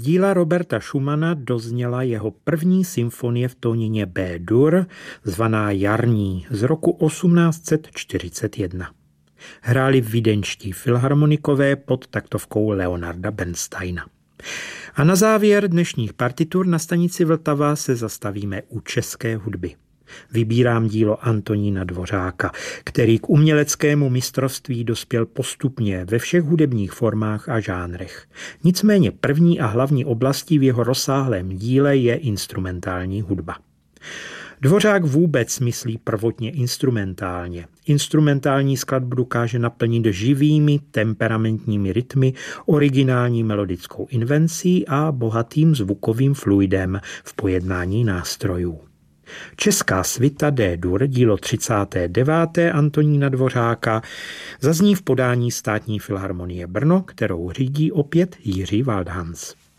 díla Roberta Schumana dozněla jeho první symfonie v tónině B-dur, zvaná Jarní, z roku 1841. Hráli vídeňští filharmonikové pod taktovkou Leonarda Bernsteina. A na závěr dnešních partitur na stanici Vltava se zastavíme u české hudby. Vybírám dílo Antonína Dvořáka, který k uměleckému mistrovství dospěl postupně ve všech hudebních formách a žánrech. Nicméně první a hlavní oblastí v jeho rozsáhlém díle je instrumentální hudba. Dvořák vůbec myslí prvotně instrumentálně. Instrumentální skladbu dokáže naplnit živými, temperamentními rytmy, originální melodickou invencí a bohatým zvukovým fluidem v pojednání nástrojů. Česká svita D-dur, dílo 39. Antonína Dvořáka, zazní v podání Státní filharmonie Brno, kterou řídí opět Jiří Waldhans.